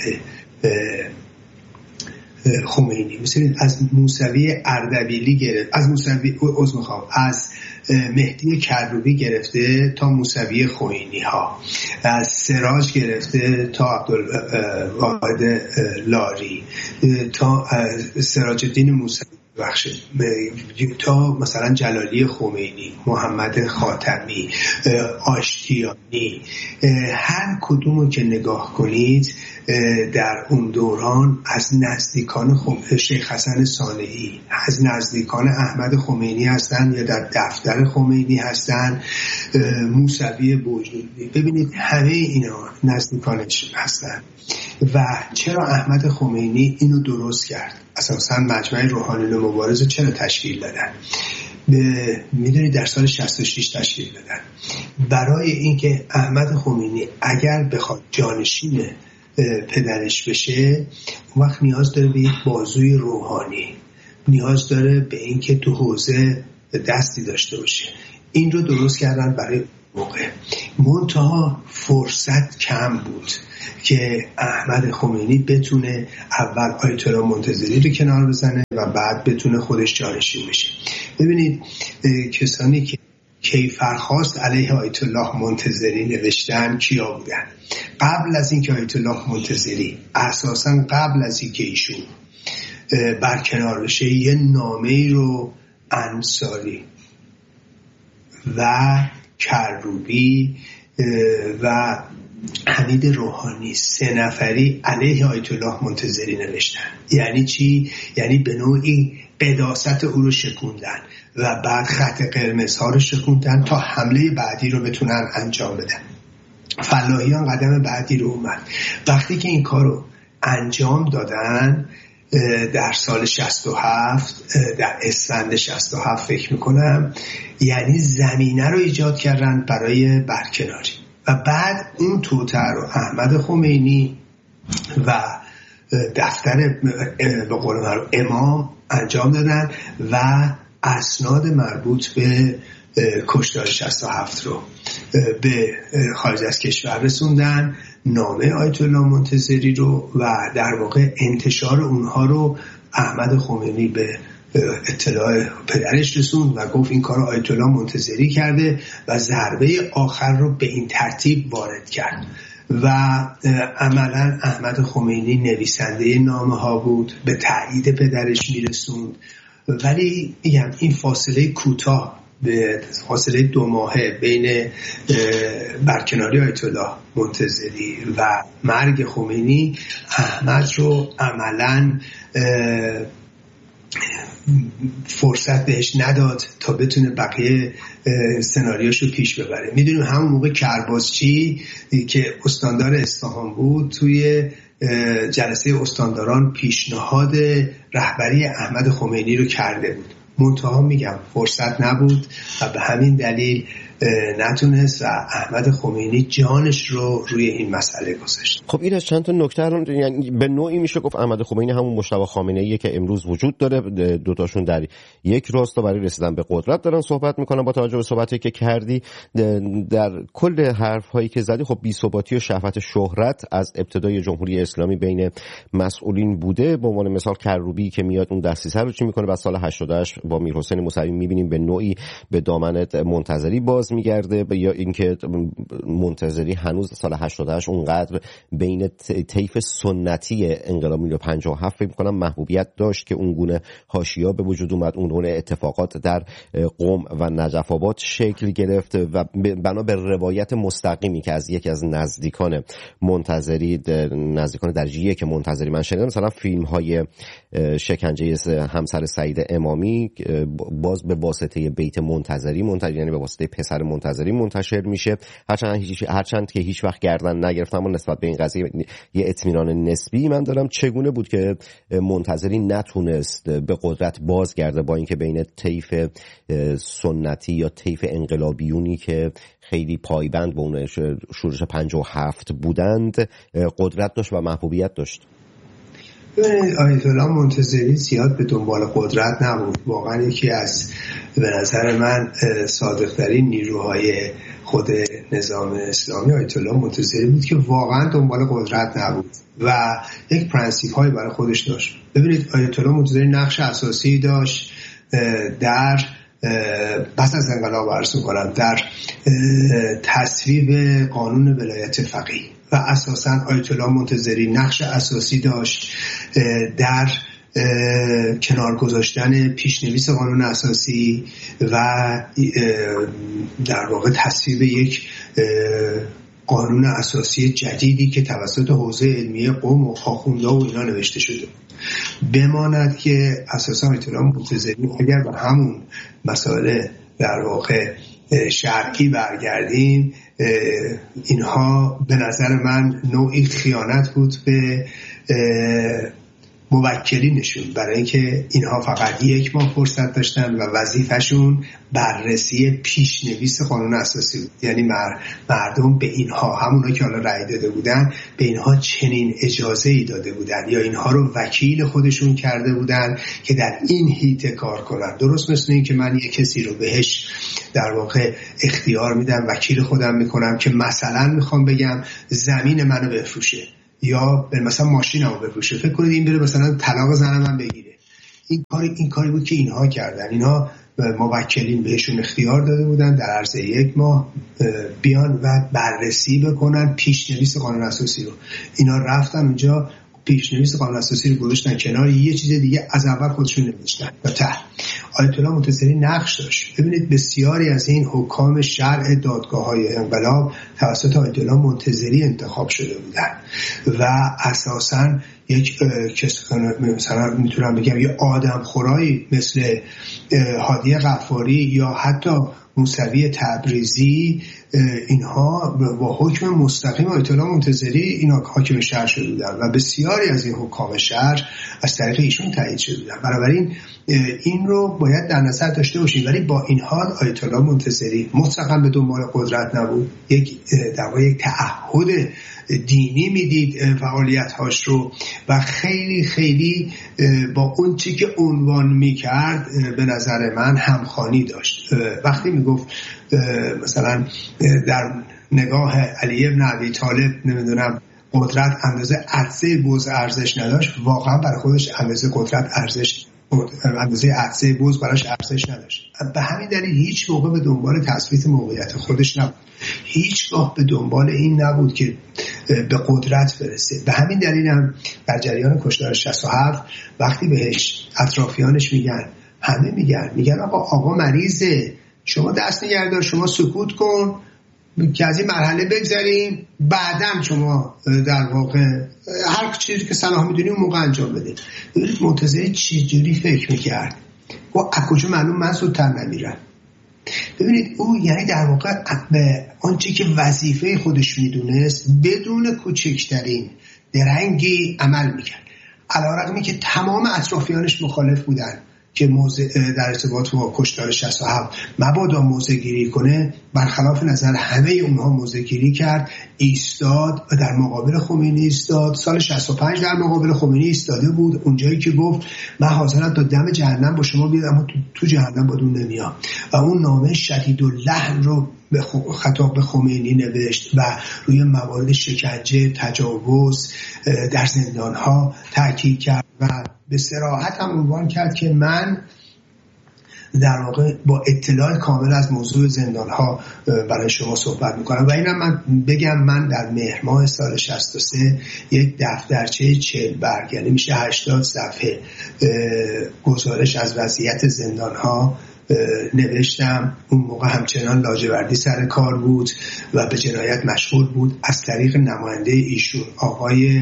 خمینی. مثلا از موسوی اردبیلی گرفت، از موسوی عذر میخوام از مهدی کروبی گرفته تا موسوی خوئینی ها، از سراج گرفته تا عبدالواحد لاری، تا سراج الدین موسوی بخش، تا مثلا جلالی خمینی، محمد خاتمی، آشتیانی، هر کدومو که نگاه کنید در اون دوران از نزدیکان شیخ حسن صالحی، از نزدیکان احمد خمینی هستن یا در دفتر خمینی هستن، موسوی بوجنوردی. ببینید همه اینا نزدیکانش هستن. و چرا احمد خمینی اینو درست کرد؟ اساساً مجمع روحانیون مبارز چرا تشکیل دادن؟ میدونید در سال شصت و شش تشکیل دادن برای اینکه احمد خمینی اگر بخواد جانشین پدرش بشه، اون وقت نیاز داره به یک بازوی روحانی، نیاز داره به اینکه تو حوزه دستی داشته باشه. این رو درست کردن برای موقع. منتها فرصت کم بود که احمد خمینی بتونه اول آیت الله منتظری رو کنار بزنه و بعد بتونه خودش جانشین بشه. ببینید کسانی که کیفرخواست علیه آیت الله منتظری نوشتن کیا بودن؟ قبل از اینکه آیت الله منتظری اساساً قبل از اینکه ایشون برکنار بشه یه نامه‌ای رو انصاری و کروبی و حمید روحانی سه نفری علیه آیت الله منتظری نوشتن. یعنی چی؟ یعنی به نوعی قداست او رو شکوندن و بعد خط قرمز ها رو شکوندن تا حمله بعدی رو بتونن انجام بدن. فلاحیان قدم بعدی رو اومد. وقتی که این کار رو انجام دادن در سال شصت و هفت، در اسفند شصت و هفت فکر میکنم، یعنی زمینه رو ایجاد کردن برای برکناری و بعد اون توطئه رو احمد خمینی و دفتر به قول معروف امام انجام دادن و اسناد مربوط به کشتار شصت و هفت رو به خارج از کشور رسوندن، نامه آیت الله منتظری رو و در واقع انتشار اونها رو احمد خمینی به اطلاع پدرش رسوند و گفت این کار رو آیت الله منتظری کرده و ضربه آخر رو به این ترتیب وارد کرد و عملا احمد خمینی نویسنده نامه ها بود، به تایید پدرش میرسوند. ولی میگم این فاصله کوتاه، به فاصله دو ماهه بین برکناری آیت الله منتظری و مرگ خمینی، احمد رو عملاً فرصت بهش نداد تا بتونه بقیه سناریوشو پیش ببره. میدونیم همون موقع کرباسچی که استاندار اصفهان بود توی جلسه استانداران پیشنهاد رهبری احمد خمینی رو کرده بود، منتها میگم فرصت نبود و به همین دلیل نتونست و احمد خمینی جانش رو روی این مسئله گذاشت. خب این از چند تا نکته الان، یعنی به نوعی میشه گفت احمد خمینی همون مجتبی خامنه‌ایه که امروز وجود داره، دوتاشون در یک راستا برای رسیدن به قدرت دارن صحبت میکنن. با توجه به صحبتی که کردی در کل حرف هایی که زدی، خب بی‌ثباتی و شهوت شهرت از ابتدای جمهوری اسلامی بین مسئولین بوده. به عنوان مثال کروبی که میاد اون دستیسه رو چی میکنه و سال هشتاد و هشت با میرحسین موسوی میبینیم به نوعی به دامن منتظری باز میگرده، یا اینکه منتظری هنوز سال هشتاد و هشت اونقدر بین طیف سنتی انقلاب پنجاه و هفت فکر می‌کنم محبوبیت داشت که اونگونه حاشیه‌ها به وجود اومد، اونگونه اتفاقات در قم و نجف آباد شکل گرفت و بنا به روایت مستقیمی که از یکی از نزدیکان منتظری نزدیکان درجه که منتظری من شنیدم، مثلا فیلم‌های شکنجه همسر سعید امامی باز به واسطه بیت منتظری منتظری یعنی به واسطه پسر منتظری منتشر میشه، هرچند هرچند که هیچ وقت گردن نگرفتم اما نسبت به این قضیه یه اطمینان نسبی من دارم. چگونه بود که منتظری نتونست به قدرت بازگرده با اینکه بین طیف سنتی یا طیف انقلابیونی که خیلی پایبند به اون شورش پنجاه و هفت بودند قدرت داشت و محبوبیت داشت؟ آیت الله منتظری زیاد به دنبال قدرت نبود. واقعا یکی از به نظر من صادق‌ترین نیروهای خود نظام اسلامی آیت الله منتظری بود که واقعا دنبال قدرت نبود و یک پرنسیپ هایی برای خودش داشت. ببینید آیت الله منتظری نقش اساسی داشت در پس از انقلاب عرض می‌کنم در تصویب قانون ولایت فقیه و اساساً آیت الله منتظری نقش اساسی داشت در کنار گذاشتن پیشنویس قانون اساسی و در واقع تصویب یک قانون اساسی جدیدی که توسط حوزه علمیه قم و آخوندها و اینا نوشته شده. بماند که اساساً آیت الله منتظری اگر به همون مسائل در واقع شرعی برگردیم، اینها به نظر من نوعی خیانت بود به موکلینشون، برای اینکه اینها فقط یک ماه فرصت داشتن و وظیفهشون بررسی پیشنویس قانون اساسی بود. یعنی مردم به اینها، همونا که حالا رأی داده بودن، به اینها چنین اجازه‌ای داده بودن یا اینها رو وکیل خودشون کرده بودن که در این حیطه کار کنن. درست مثل این که من یک کسی رو بهش در واقع اختیار میدم، وکیل خودم میکنم که مثلا میخوام بگم زمین منو بفروشه یا مثلا ماشینمو بفروشه. فکر کنید این بره مثلا طلاق زنم من بگیره. این کاری این کاری بود که اینها کردن. اینها موکلین بهشون اختیار داده بودن در عرض یک ماه بیان و بررسی بکنن پیشنویس قانون اساسی رو. اینا رفتن اونجا پیشنویس قانون اساسی رو گذاشتن کنار، یه چیز دیگه از اول خودشون نوشتن و ته. آیت الله منتظری نقش داشت. ببینید بسیاری از این حکام شرع دادگاه‌های انقلاب توسط آیت الله منتظری انتخاب شده بودن و اساساً یک کس مثلا میتونم بگم یه آدم خورایی مثل هادی غفاری یا حتی موسوی تبریزی، اینها با حکم مستقیم آیت الله منتظری اینا حاکم شهر شده بودن و بسیاری از این حکام شهر از طریق ایشون تایید شده بودن. بنابراین این رو باید در نظر داشته باشیم. ولی با این حال آیت الله منتظری مطلقاً به دنبال قدرت نبود. یک در واقع یک تعهد دینی میدید فعالیت‌هاش رو و خیلی خیلی با اون چی که عنوان میکرد به نظر من همخوانی داشت. وقتی میگفت مثلا در نگاه علی ابن ابی طالب نمیدونم قدرت اندازه عطسه بز ارزش نداشت، واقعا برای خودش اندازه قدرت ارزش اندازه عطسه بز براش ارزش نداشت. به همین دلیل هیچ موقع به دنبال تثبیت موقعیت خودش نبود، هیچگاه به دنبال این نبود که به قدرت برسه. به همین دلیل هم در جریان کشتار شصت و هفت وقتی بهش اطرافیانش میگن، همه میگن میگن آقا آقا مریضه، شما دست نگردار، شما سکوت کن که از این مرحله بگذاریم، بعداً شما در واقع هر چیزی که صلاح میدونی اون موقع انجام بده. منتظری چی جوری فکر میکرد؟ و اکوجو معلوم من زودتر نمیرم. ببینید او یعنی در واقع به آنچه که وظیفه خودش میدونست بدون کوچکترین درنگی عمل میکرد، علیرغمی که تمام اطرافیانش مخالف بودن که موضع در ارتباط با کشتار شصت و هفت مبادا موضع گیری کنه، برخلاف نظر همه اونها موضع گیری کرد، ایستاد و در مقابل خمینی ایستاد. سال شصت و پنج در مقابل خمینی ایستاده بود، اونجایی که گفت من حاضرم تا دم جهنم با شما بیاد اما تو, تو جهنم با دون نمیام، و اون نامه شدیداللحن رو به خطاب به خمینی نوشت و روی موارد شکنجه، تجاوز در زندان‌ها تاکید کرد و به صراحت هم عنوان کرد که من در واقع با اطلاع کامل از موضوع زندان‌ها برای شما صحبت میکنم. و اینم من بگم من در مهر ماه سال شصت و سه یک دفترچه چهل برگ، یعنی میشه هشتاد صفحه گزارش از وضعیت زندان‌ها نوشتم. اون موقع همچنان لاجوردی سر کار بود و به جنایت مشغول بود. از طریق نماینده ایشون آقای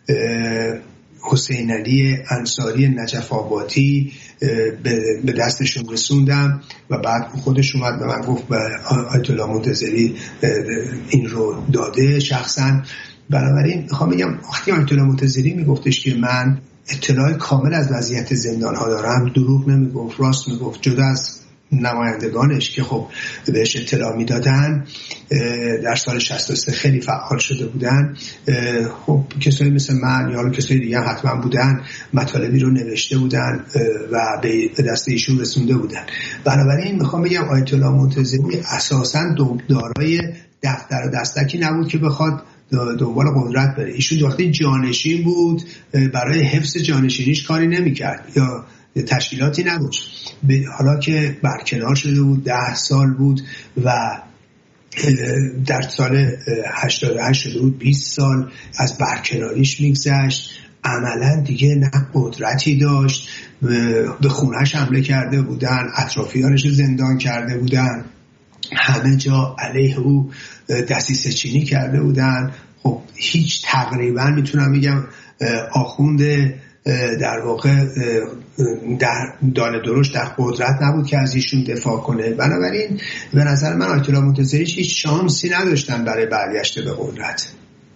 حسین علی انصاری نجف آبادی به دستشون رسوندم و بعد خودش اومد به من گفت به آیت الله منتظری این رو داده شخصا. بنابراین میخوام بگم وقتی آیت الله منتظری میگفتش که من اطلاع کامل از وضعیت زندان ها دارم، دروغ نمیگفت، راست میگفت. جدا از نمایندگانش که خب بهش اطلاع میدادن در سال شصت و سه خیلی فعال شده بودن، خب کسایی مثل من یا کسایی دیگه حتما بودن، مطالبی رو نوشته بودن و به دست ایشون رسونده بودن. بنابراین میخوام بگم آیت الله منتظری اساساً دارای دفتر و دستکی نبود که بخواد دنبال قدرت بره. ایشون وقتی جانشین بود برای حفظ جانشینیش کاری نمیکرد یا تشکیلاتی نداشت. حالا که برکنار شده بود، ده سال بود و در سال هشتاد و هشت شده بود بیست سال از برکناریش میگذشت، عملا دیگه نه قدرتی داشت. به خونهش حمله کرده بودن، اطرافیانش زندان کرده بودن، همه جا علیه او دسیسه چینی کرده بودن. خب هیچ تقریبا میتونم بگم آخوند در واقع در دانه درشت در قدرت نبود که از ایشون دفاع کنه. بنابراین به نظر من آیت الله منتظری هیچ شانسی نداشتن برای برگشت به قدرت.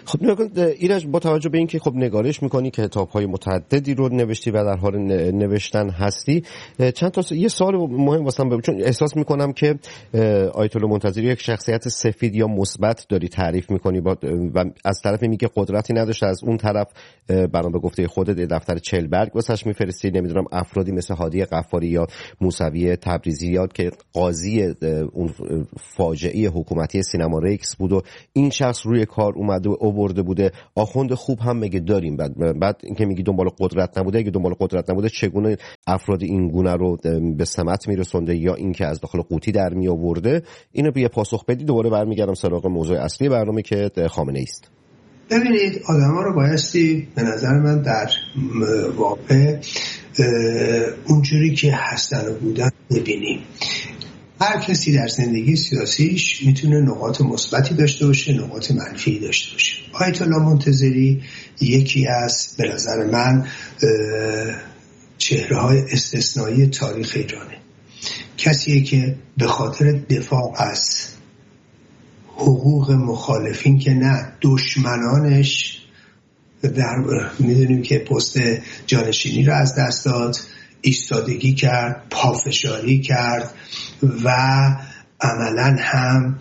خب ایرج، با توجه به اینکه خب نگارش میکنی، کتاب‌های متعددی رو نوشتی و در حال نوشتن هستی، چند تا یه سوال مهم واسم بگو، چون احساس میکنم که آیت الله منتظری یک شخصیت سفید یا مثبت داری تعریف میکنی با و از طرف میگه قدرتی نداشته، از اون طرف برام به گفته خودت دفتر چلبرگ واسش میفرستی، نمیدونم افرادی مثل هادی غفاری یا موسوی تبریزی یاد که قاضی اون فاجعه حکومتی سینما ریکس بود و این شخص روی کار اومده و آورده بوده. آخوند خوب هم میگه داریم. بعد بعد اینکه میگی دنبال قدرت نبوده، اگه دنبال قدرت نبوده چگونه افراد این گونه رو به سمت میرسونده یا اینکه از داخل قوطی در می آورده؟ اینو به پاسخ بدی. دوباره برمیگردم سراغ موضوع اصلی برنامه که خامنه‌ای است. ببینید، آدما رو بایستی به نظر من در واقع اونجوری که هستن و بودن ببینیم. هر کسی در زندگی سیاسیش میتونه نقاط مثبتی داشته باشه، نقاط منفی داشته باشه. آیت الله منتظری یکی از به نظر من چهره‌های استثنایی تاریخ ایرانه. کسیه که به خاطر دفاع از حقوق مخالفین که نه دشمنانش، در میدونیم که پست جانشینی رو از دست داد، ایستادگی کرد، پافشاری کرد و عملا هم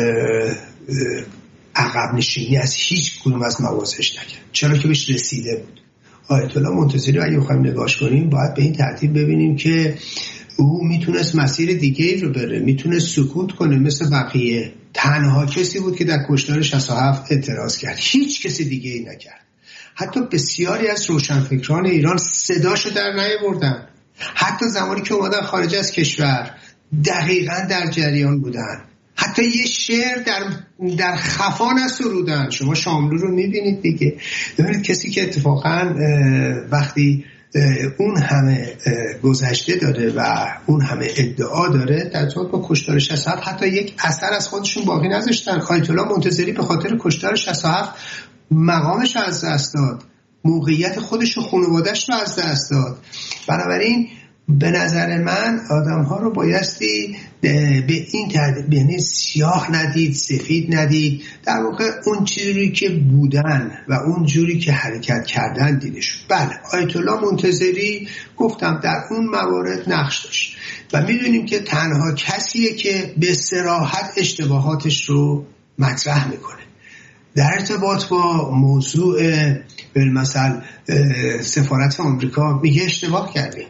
عقب نشینی از هیچ کدوم از موازش نکرد، چرا که بهش رسیده بود. آیت الله منتظری اگه بخوایم نگاش کنیم باید به این ترتیب ببینیم که او میتونست مسیر دیگه ای رو بره، میتونست سکوت کنه مثل بقیه. تنها کسی بود که در کشتار شصت و هفت اعتراض کرد، هیچ کسی دیگه ای نکرد. حتی بسیاری از روشنفکران ایران صداشو در نیاوردن، حتی زمانی که اومدن خارج از کشور دقیقاً در جریان بودن، حتی یه شعر در در خفا نسرودن. شما شاملو رو میبینید دیگه. ببینید کسی که اتفاقاً وقتی اون همه گذشته داره و اون همه ادعا داره، در ارتباط با کشتار شصت و هفت حتی یک اثر از خودشون باقی نذاشتن. آیت الله منتظری به خاطر کشتار شصت و هفت مقامش رو از دست داد، موقعیت خودش و خانواده‌اش رو از دست داد. بنابراین به نظر من آدم ها رو بایستی به این ترتیب، یعنی سیاه ندید، سفید ندید، در واقع اون چیزی که بودن و اون جوری که حرکت کردن دیدش. بله، آیت الله منتظری گفتم در اون موارد نقش داشت و میدونیم که تنها کسیه که به صراحت اشتباهاتش رو مطرح میکنه. در ارتباط با موضوع بالمثل سفارت آمریکا میگه اشتباه کردیم،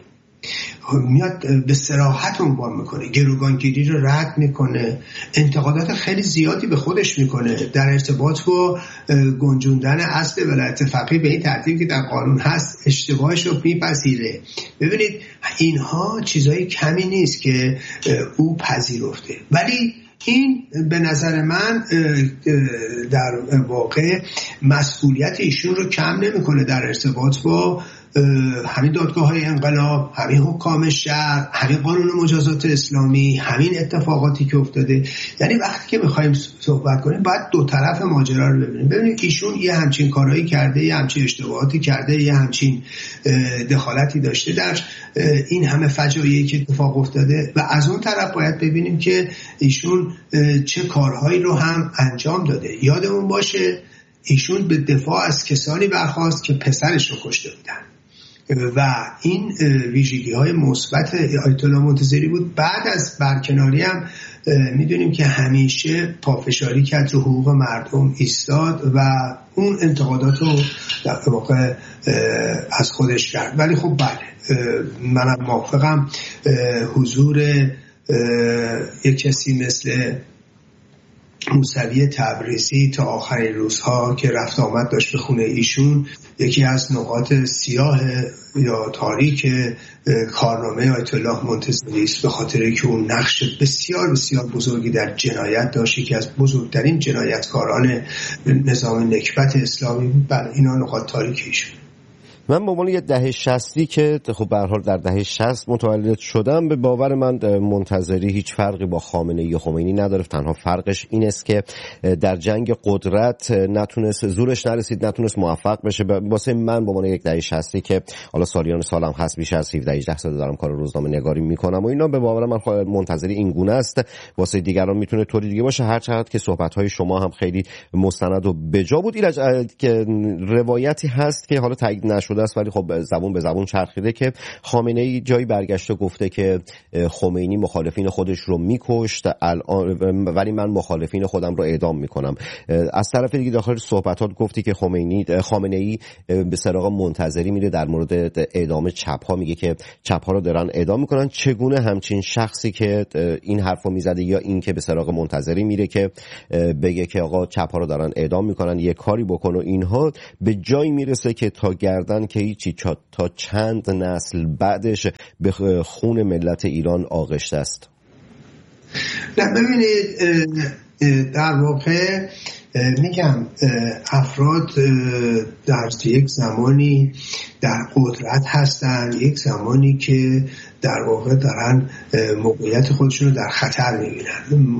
میاد به صراحت عنوان میکنه، گروگانگیری رو رد میکنه، انتقادات خیلی زیادی به خودش میکنه در ارتباط با گنجوندن اصل ولایت فقیه به این ترتیب که در قانون هست، اشتباهش رو میپذیره. ببینید اینها چیزای کمی نیست که او پذیرفته، ولی این به نظر من در واقع مسئولیت ایشون رو کم نمیکنه در ارتباط با همین دادگاه‌های انقلاب، همین حکام شهر، همین قانون مجازات اسلامی، همین اتفاقاتی که افتاده. یعنی وقتی که می‌خوایم صحبت کنیم باید دو طرف ماجرا رو ببینیم. ببینید ایشون یه همچین کارهایی کرده، یه همچین اشتباهاتی کرده، یه همچین دخالتی داشته در این همه فجایعی که اتفاق افتاده و از اون طرف باید ببینیم که ایشون چه کارهایی رو هم انجام داده. یادمون باشه ایشون به دفاع از کسانی برخاست که پسرش رو کشته بودن و این ویژگی های مثبت آیت الله منتظری بود. بعد از برکناری هم میدونیم که همیشه پافشاری کرد، رو حقوق مردم ایستاد و اون انتقادات رو در واقع از خودش کرد. ولی خب بله، منم موافقم حضور یک کسی مثل موسوی تبریزی تا آخرین روزها که رفت آمد داشت به خونه ایشون، یکی از نقاط سیاه یا تاریک کارنامه آیت الله منتظری است، به خاطر اینکه اون نقش بسیار بسیار بزرگی در جنایت داشت، یکی از بزرگترین جنایتکاران نظام نکبت اسلامی بود. بله، اینا نقاط تاریک ایشون. من به عنوان یه دهه شصتی که خب به هر حال در دهه شصت متولد شدم، به باور من منتظری هیچ فرقی با خامنه ای و خمینی نداره. تنها فرقش این است که در جنگ قدرت نتونست، زورش نرسید، نتونست موفق بشه. واسه من به عنوان یک دهه شصتی که حالا سالیان سالم هست، بیش از هفده هجده سال دارم کار روزنامه نگاری میکنم و اینا، به باور من منتظری این گونه است. واسه دیگران میتونه طوری دیگه باشه، هر چقدر که صحبت‌های شما هم خیلی مستند و بجا بود. ایرج که روایتی هست که حالا تایید نشده است ولی خب زبون به زبون چرخیده که خامنه ای جایی برگشته گفته که خمینی مخالفین خودش رو میکشت الان، ولی من مخالفین خودم رو اعدام میکنم. از طرف دیگه داخل صحبتات گفتی که خمینی خامنه ای به سراغ منتظری میره در مورد اعدام چپ ها، میگه که چپ ها رو دارن اعدام میکنن. چگونه همچین شخصی که این حرفو میزده یا این که به سراغ منتظری میره که بگه که آقا چپ ها رو دارن اعدام میکنن یه کاری بکن و اینها، به جایی میرسه که تا گردن که هیچی تا چند نسل بعدش به خون ملت ایران آغشته است؟ نه ببینید، در واقع میگم افراد در یک زمانی در قدرت هستن، یک زمانی که در واقع دارن موقعیت خودشون رو در خطر میبینن.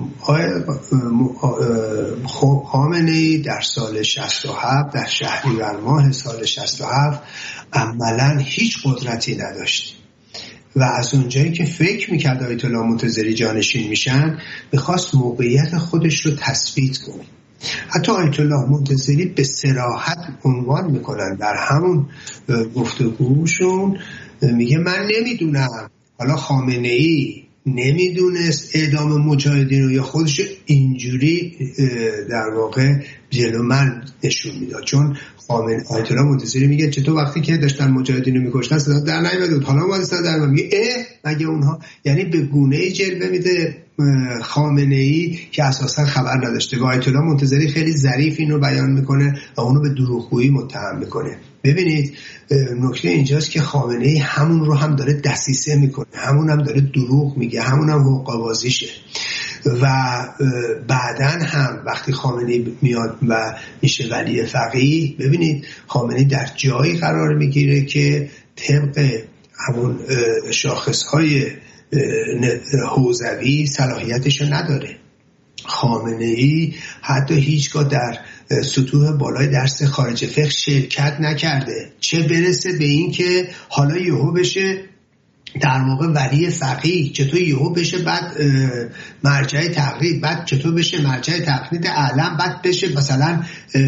خامنه‌ای در سال شصت و هفت، در شهریور ماه سال شصت و هفت عملاً هیچ قدرتی نداشت و از اونجایی که فکر میکرد آیت الله منتظری جانشین میشن، میخواست موقعیت خودش رو تثبیت کنه. حتی آیت الله منتظری به صراحت عنوان میکنن در همون گفتگوشون، میگه من نمیدونم حالا خامنه ای نمیدونست اعدام مجاهدین رو یا خودش اینجوری در واقع جلو من نشون میداد، چون خامنه آیت الله منتظری میگه چطور وقتی که داشتن مجاهدین رو میکشتن صدا در نیامد، حالا اومد صدا در میاد، میگه اه مگه اونها، یعنی به گونه‌ای جلوه میده خامنه ای که اساسا خبر نداشته. و آیت الله منتظری خیلی ظریف این رو بیان میکنه و اونو به دروغگویی متهم میکنه. ببینید نکته اینجاست که خامنه ای همون رو هم داره دسیسه میکنه، همون هم داره دروغ میگه، همون هم حقه‌بازیشه. و بعدن هم وقتی خامنه‌ای میاد و میشه ولی فقیه، ببینید خامنه‌ای در جایی قرار میگیره که طبق همون شاخصهای حوزوی صلاحیتشو نداره. خامنه‌ای حتی هیچگاه در سطوح بالای درس خارج فقه شرکت نکرده، چه برسه به این که حالا یهو بشه در واقع ولی فقیه، چطور یهو بشه بعد مرجع تقلید، بعد چطور بشه مرجع تقلید اعلم، بعد بشه مثلا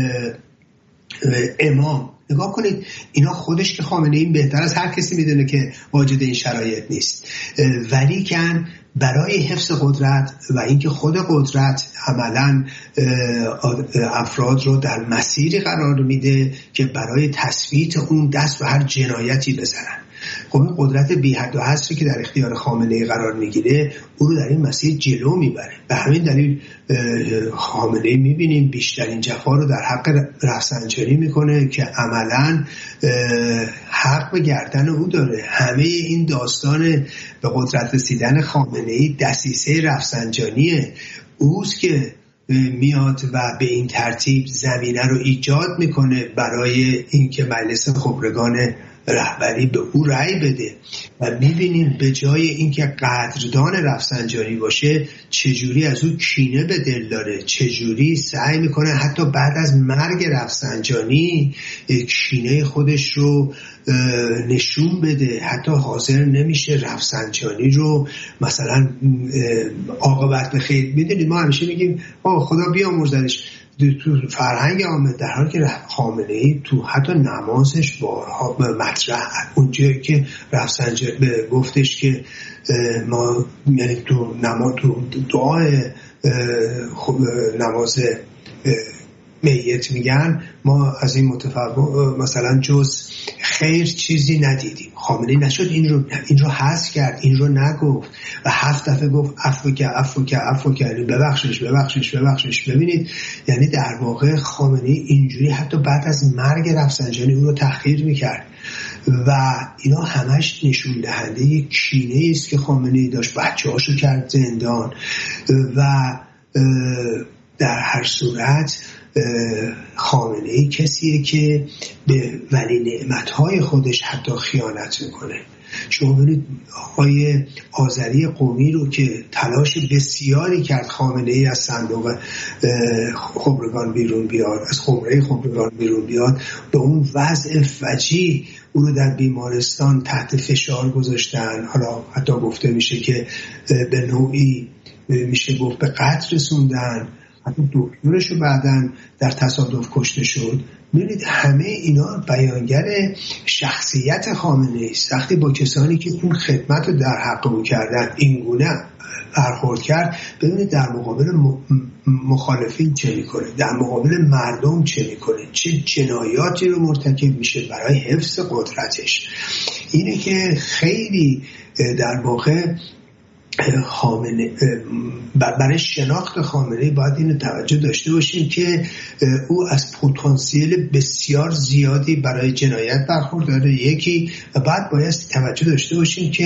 امام. نگاه کنید اینا خودش که خامنه ای بهتر از هر کسی میدونه که واجد این شرایط نیست، ولی کن برای حفظ قدرت و اینکه خود قدرت عملاً افراد رو در مسیری قرار میده که برای تثبیت اون دست به هر جنایتی بزنن. خب این قدرت بی حد و حصری که در اختیار خامنه ای قرار میگیره او رو در این مسیر جلو میبره. به همین دلیل خامنه ای میبینیم بیشترین جفا رو در حق رفسنجانی میکنه که عملاً حق به گردن او داره. همه این داستان به قدرت رسیدن خامنه ای دسیسه رفسنجانیه، اوست که میاد و به این ترتیب زمینه رو ایجاد میکنه برای اینکه مجلس خبرگان رهبری به او رأی بده. و میبینیم به جای اینکه قدردان رفسنجانی باشه چجوری از او کینه به دل داره، چجوری سعی میکنه حتی بعد از مرگ رفسنجانی کینه خودش رو نشون بده، حتی حاضر نمیشه رفسنجانی رو مثلا عاقبت بخیر. میدونید ما همیشه میگیم آه خدا بیامرزدش، تو فرهنگ عامه، در حالی که خامنه ای تو حتی نمازش بارها مطرح، اونجایی که رفسنجانی گفتش که ما یعنی تو نماز تو دعای نماز میت میگن ما از این متفق مثلا جز خیر چیزی ندیدیم. خامنه‌ای نشد این رو این رو حذف کرد، این رو نگفت و هفت دفعه گفت عفو که عفو که عفو که یعنی ببخشش ببخشش ببخشش. ببینید یعنی در واقع خامنه‌ای اینجوری حتی بعد از مرگ رفسنجانی او رو تحقیر میکرد و اینا همش نشون دهنده یک کینه‌ای است که خامنه‌ای داشت، بچه‌هاشو کرد زندان. و در هر صورت خامنه‌ای کسیه که به ولی نعمت‌های خودش حتی خیانت میکنه. شما ببینید آقای آذری قمی رو که تلاش بسیاری کرد خامنه‌ای از صندوق خبرگان بیرون بیاد، از خمره خبرگان بیرون بیاد، به اون وضع فجیع او رو در بیمارستان تحت فشار گذاشتن. حالا حتی گفته میشه که به نوعی میشه گفت به قتل رسوندن، حتی دکترش رو بعداً در تصادف کشته شد. می‌بینید همه اینا بیانگر شخصیت خامنه‌ای است. وقتی با کسانی که اون خدمت رو در حق او کردن این گونه برخورد کرد، ببینید در مقابل مخالفین چه میکنه، در مقابل مردم چه میکنه، چه جنایاتی رو مرتکب میشه برای حفظ قدرتش. اینه که خیلی در واقع خامنه برای شناخت خامنه‌ای باید اینو توجه داشته باشیم که او از پتانسیل بسیار زیادی برای جنایت برخورداره، یکی، و بعد باید توجه داشته باشیم که